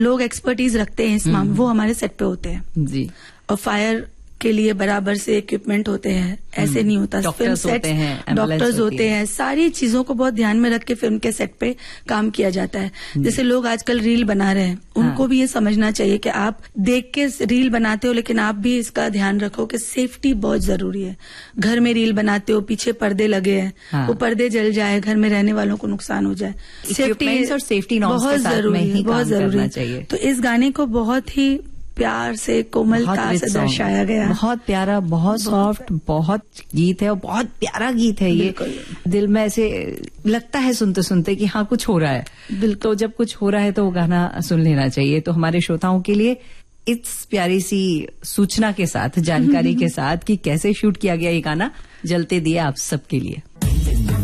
लोग एक्सपर्टीज रखते हैं इस मामले, वो हमारे सेट पे होते हैं जी। और फायर के लिए बराबर से इक्विपमेंट होते हैं, ऐसे नहीं होता। फिल्म सेट डॉक्टर्स होते हैं, सारी चीजों को बहुत ध्यान में रख के फिल्म के सेट पे काम किया जाता है। जैसे लोग आजकल रील बना रहे हैं, उनको भी ये समझना चाहिए कि आप देख के रील बनाते हो, लेकिन आप भी इसका ध्यान रखो कि सेफ्टी बहुत जरूरी है। घर में रील बनाते हो, पीछे पर्दे लगे हैं, वो पर्दे जल जाए, घर में रहने वालों को नुकसान हो जाए। सेफ्टी और सेफ्टी बहुत जरूरी है, बहुत जरूरी है। तो इस गाने को बहुत ही प्यार से, कोमलता से दर्शाया गया। बहुत प्यारा, बहुत सॉफ्ट, बहुत गीत है और बहुत प्यारा गीत है ये। दिल में ऐसे लगता है सुनते सुनते कि हाँ कुछ हो रहा है। बिल्कुल। तो जब कुछ हो रहा है तो वो गाना सुन लेना चाहिए। तो हमारे श्रोताओं के लिए इस प्यारी सी सूचना के साथ, जानकारी के साथ कि कैसे शूट किया गया ये गाना, जलते दिए आप सबके लिए।